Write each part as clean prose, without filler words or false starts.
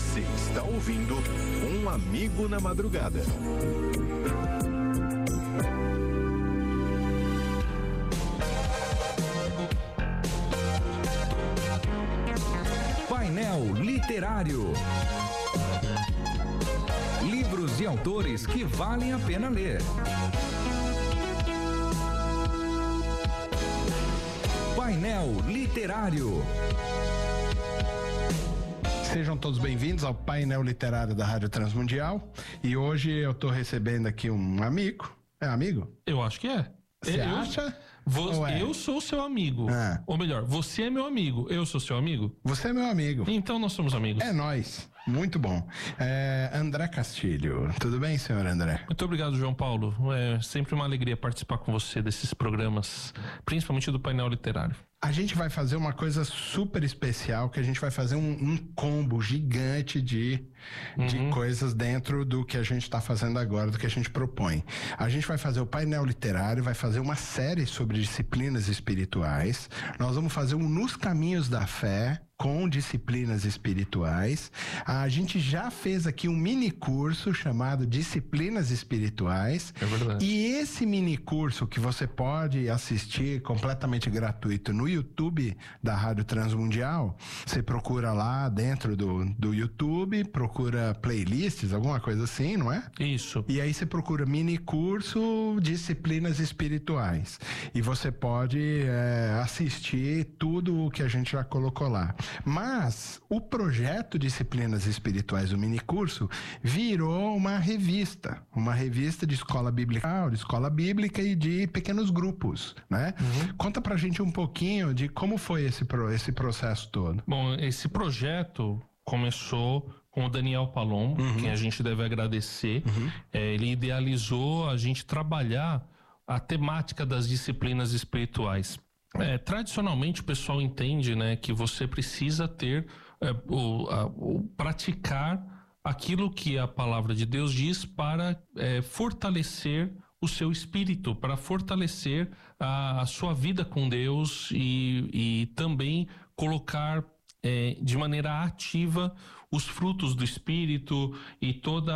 Você está ouvindo Um Amigo na Madrugada. Painel Literário. Livros e autores que valem a pena ler. Painel Literário. Sejam todos bem-vindos ao Painel Literário da Rádio Transmundial. E hoje eu tô recebendo aqui um amigo. É amigo? Eu acho que é. Você acha? Eu sou seu amigo. Ou melhor, você é meu amigo. Eu sou seu amigo? Você é meu amigo. Então nós somos amigos. É nóis. Muito bom. André Castilho. Tudo bem, senhor André? Muito obrigado, João Paulo. É sempre uma alegria participar com você desses programas, principalmente do Painel Literário. A gente vai fazer uma coisa super especial, que a gente vai fazer um combo gigante de coisas dentro do que a gente está fazendo agora, do que a gente propõe. A gente vai fazer o painel literário, vai fazer uma série sobre disciplinas espirituais. Nós vamos fazer um Nos Caminhos da Fé, com disciplinas espirituais. A gente já fez aqui um mini curso chamado Disciplinas Espirituais. É verdade. E esse mini curso que você pode assistir completamente gratuito no YouTube da Rádio Transmundial, você procura lá dentro do YouTube, procura playlists, alguma coisa assim, não é? Isso. E aí você procura mini curso Disciplinas Espirituais. E você pode assistir tudo o que a gente já colocou lá. Mas o projeto Disciplinas Espirituais do minicurso virou uma revista de escola bíblica e de pequenos grupos, né? Conta pra gente um pouquinho de como foi esse processo todo. Bom, esse projeto começou com o Daniel Palombo, quem a gente deve agradecer. Ele idealizou a gente trabalhar a temática das disciplinas espirituais. Tradicionalmente o pessoal entende, né, que você precisa ter praticar aquilo que a palavra de Deus diz para fortalecer o seu espírito, para fortalecer a sua vida com Deus e também colocar de maneira ativa os frutos do Espírito e toda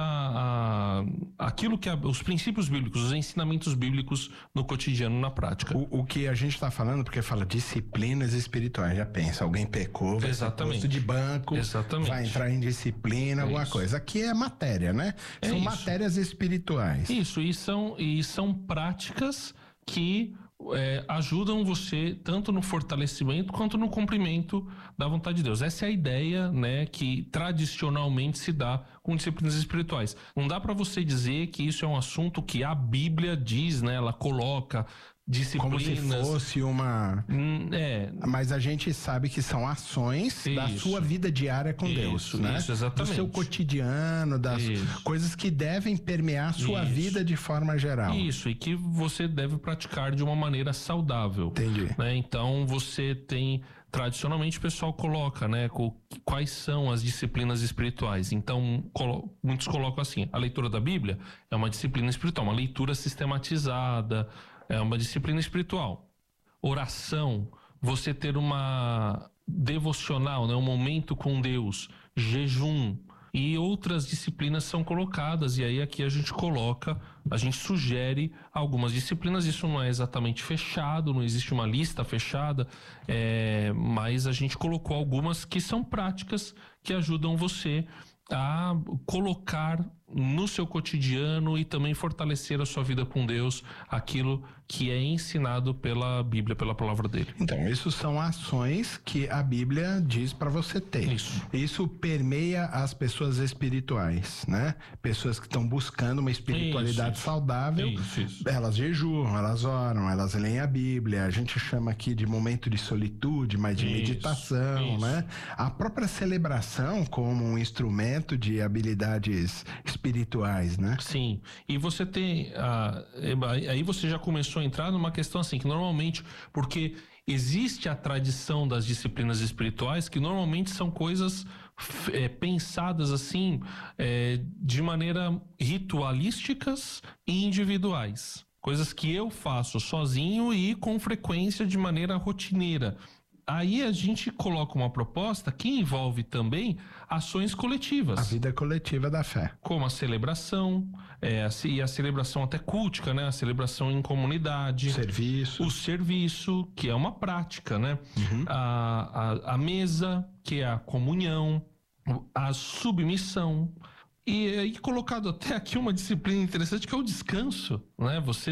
aquilo que os princípios bíblicos, os ensinamentos bíblicos no cotidiano, na prática. O que a gente está falando, porque fala disciplinas espirituais, já pensa, alguém pecou, vai ser posto de banco, vai entrar em disciplina, alguma coisa. Aqui é matéria, né? São matérias espirituais. Isso, e são práticas que ajudam você tanto no fortalecimento quanto no cumprimento da vontade de Deus. Essa é a ideia, né, que tradicionalmente se dá com disciplinas espirituais. Não dá para você dizer que isso é um assunto que a Bíblia diz, né? Ela coloca disciplinas. Como se fosse uma... Mas a gente sabe que são ações da sua vida diária com Deus, né? Isso, exatamente. Do seu cotidiano, das coisas que devem permear a sua vida de forma geral. Isso, e que você deve praticar de uma maneira saudável. Entendi. Né? Então você tem... Tradicionalmente o pessoal coloca, né, quais são as disciplinas espirituais. Então, muitos colocam assim: a leitura da Bíblia é uma disciplina espiritual, uma leitura sistematizada, é uma disciplina espiritual. Oração, você ter uma devocional, né, um momento com Deus, jejum e outras disciplinas são colocadas, e aí aqui a gente sugere algumas disciplinas. Isso não é exatamente fechado, não existe uma lista fechada, mas a gente colocou algumas que são práticas que ajudam você a colocar no seu cotidiano e também fortalecer a sua vida com Deus, aquilo que é ensinado pela Bíblia, pela palavra dele. Então, isso são ações que a Bíblia diz para você ter. Isso permeia as pessoas espirituais, né? Pessoas que estão buscando uma espiritualidade saudável. Elas jejuam, elas oram, elas leem a Bíblia. A gente chama aqui de momento de solitude, mas de meditação, né? A própria celebração como um instrumento de habilidades espirituais, né? Sim, e você tem aí você já começou a entrar numa questão assim, que normalmente, porque existe a tradição das disciplinas espirituais, que normalmente são coisas pensadas assim, de maneira ritualísticas e individuais, coisas que eu faço sozinho e com frequência de maneira rotineira. aí a gente coloca uma proposta que envolve também ações coletivas. A vida coletiva da fé. Como a celebração, e a celebração até cultica, né? A celebração em comunidade. O serviço, que é uma prática, né? A mesa, que é a comunhão, a submissão. E aí colocado até aqui uma disciplina interessante que é o descanso, né? Você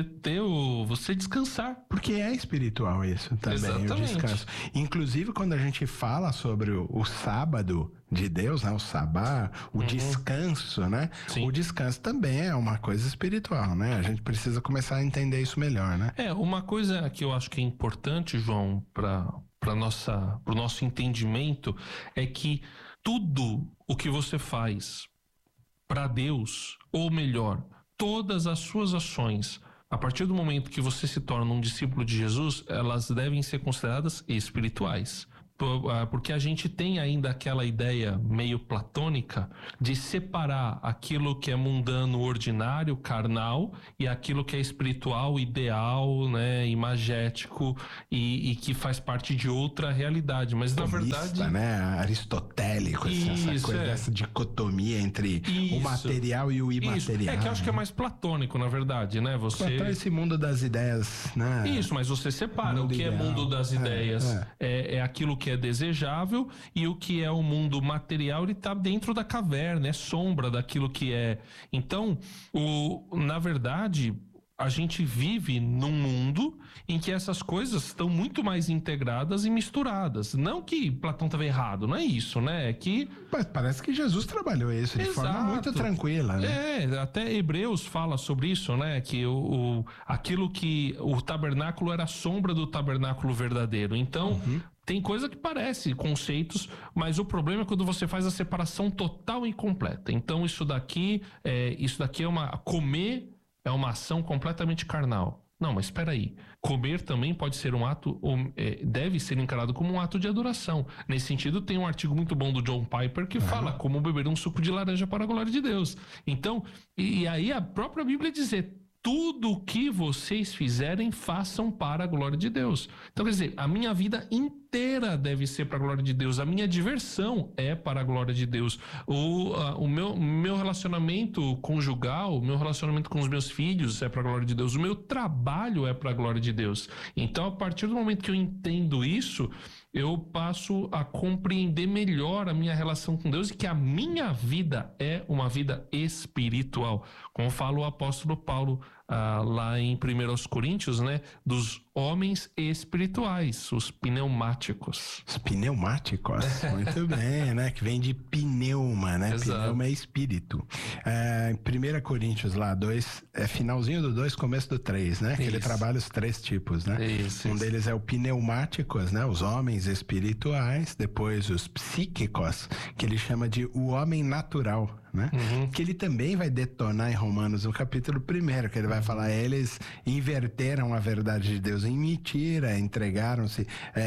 descansar. Porque é espiritual isso também, Exatamente. O descanso. Inclusive quando a gente fala sobre o sábado de Deus, né? O sabá, o descanso, né? Sim. O descanso também é uma coisa espiritual, né? A gente precisa começar a entender isso melhor, né? Uma coisa que eu acho que é importante, João, para o nosso entendimento, é que tudo o que você faz para Deus, ou melhor, todas as suas ações, a partir do momento que você se torna um discípulo de Jesus, elas devem ser consideradas espirituais. Porque a gente tem ainda aquela ideia meio platônica de separar aquilo que é mundano, ordinário, carnal, e aquilo que é espiritual, ideal, né, imagético e que faz parte de outra realidade. Mas na verdade, né? Aristotélico, essa coisa dessa dicotomia entre o material e o imaterial. Que eu acho que é mais platônico, na verdade, né? Platão, esse mundo das ideias, né? Isso, mas você separa o que é mundo das ideias, é aquilo que é desejável, e o que é o mundo material, ele está dentro da caverna, é sombra daquilo que é. Então, na verdade, a gente vive num mundo em que essas coisas estão muito mais integradas e misturadas. Não que Platão estava errado, não é isso, né? É que... Mas parece que Jesus trabalhou isso de forma muito tranquila, né? Até Hebreus fala sobre isso, né? Que aquilo que o tabernáculo era a sombra do tabernáculo verdadeiro. Então... Tem coisa que parece conceitos, mas o problema é quando você faz a separação total e completa. Então isso daqui é comer é uma ação completamente carnal. Não, mas espera aí. Comer também pode ser um ato, deve ser encarado como um ato de adoração. Nesse sentido, tem um artigo muito bom do John Piper que fala como beber um suco de laranja para a glória de Deus. Então, e aí a própria Bíblia dizer: tudo o que vocês fizerem, façam para a glória de Deus. Então, quer dizer, a minha vida inteira deve ser para a glória de Deus. A minha diversão é para a glória de Deus. O meu relacionamento conjugal, o meu relacionamento com os meus filhos é para a glória de Deus. O meu trabalho é para a glória de Deus. Então, a partir do momento que eu entendo isso, eu passo a compreender melhor a minha relação com Deus e que a minha vida é uma vida espiritual. Como fala o apóstolo Paulo lá em 1 Coríntios, né? Dos homens espirituais, os pneumáticos. Os pneumáticos? Muito bem, né? Que vem de pneuma, né? Exato. Pneuma é espírito. Em 1 Coríntios lá, 2, finalzinho do 2, começo do 3, né? Que ele trabalha os 3 tipos, né? Isso. Deles é o pneumáticos, né? Os homens espirituais. Depois os psíquicos, que ele chama de o homem natural, né? Que ele também vai detonar em Romanos, no capítulo 1, que ele vai falar: eles inverteram a verdade de Deus em mentira, entregaram-se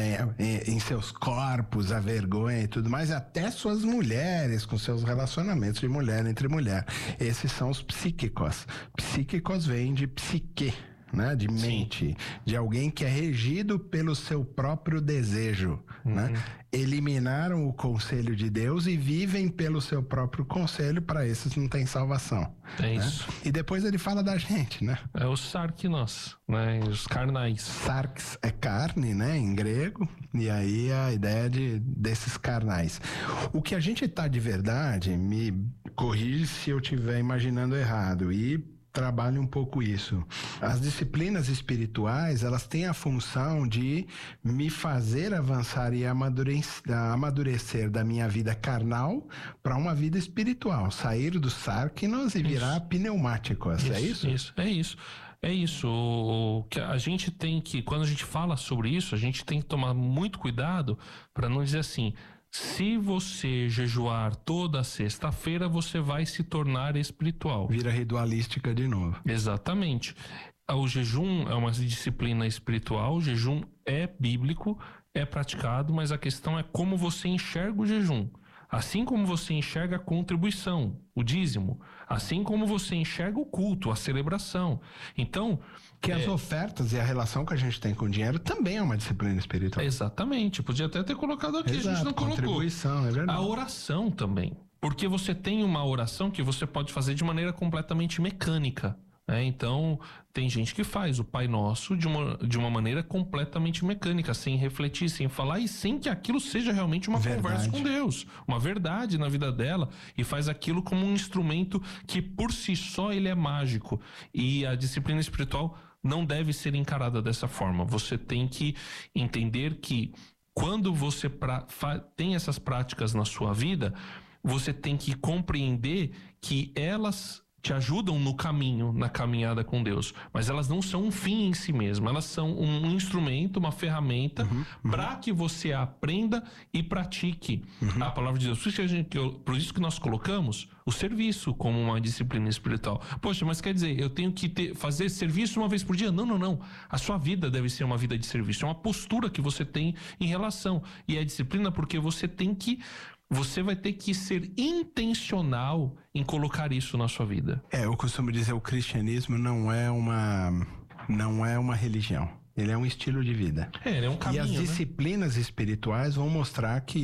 em seus corpos a vergonha e tudo mais, até suas mulheres, com seus relacionamentos de mulher entre mulher. Esses são os psíquicos. Psíquicos vem de psique, né? De mente, de alguém que é regido pelo seu próprio desejo, né? Eliminaram o conselho de Deus e vivem pelo seu próprio conselho. Para esses não tem salvação. É né? isso. E depois ele fala da gente, né? É os sarkinos, né? Os carnais. Sarx é carne, né? Em grego. E aí a ideia desses carnais. O que a gente tá de verdade, me corrige se eu estiver imaginando errado, e trabalhe um pouco isso. As disciplinas espirituais, elas têm a função de me fazer avançar e amadurecer da minha vida carnal para uma vida espiritual. Sair dos sarkinos e virar pneumáticos. É isso? É isso. O que a gente tem que, quando a gente fala sobre isso, a gente tem que tomar muito cuidado para não dizer assim: se você jejuar toda sexta-feira, você vai se tornar espiritual. Vira ritualística de novo. Exatamente. O jejum é uma disciplina espiritual, o jejum é bíblico, é praticado, mas a questão é como você enxerga o jejum. Assim como você enxerga a contribuição, o dízimo, assim como você enxerga o culto, a celebração. Então, que as ofertas e a relação que a gente tem com o dinheiro também é uma disciplina espiritual. Exatamente. Podia até ter colocado aqui, Exato, a gente não colocou. Contribuição, é verdade. A oração também. Porque você tem uma oração que você pode fazer de maneira completamente mecânica. Então, tem gente que faz o Pai Nosso de uma maneira completamente mecânica, sem refletir, sem falar e sem que aquilo seja realmente uma conversa com Deus, uma verdade na vida dela, e faz aquilo como um instrumento que por si só ele é mágico. E a disciplina espiritual não deve ser encarada dessa forma. Você tem que entender que quando você tem essas práticas na sua vida, você tem que compreender que elas te ajudam no caminho, na caminhada com Deus. Mas elas não são um fim em si mesmas. Elas são um instrumento, uma ferramenta para que você aprenda e pratique a palavra de Deus. Por isso que nós colocamos o serviço como uma disciplina espiritual. Poxa, mas quer dizer, eu tenho que fazer serviço uma vez por dia? Não. A sua vida deve ser uma vida de serviço. É uma postura que você tem em relação. E é disciplina porque você vai ter que ser intencional em colocar isso na sua vida. Eu costumo dizer, o cristianismo não é uma religião. Ele é um estilo de vida. Ele é um caminho, e as disciplinas espirituais vão mostrar que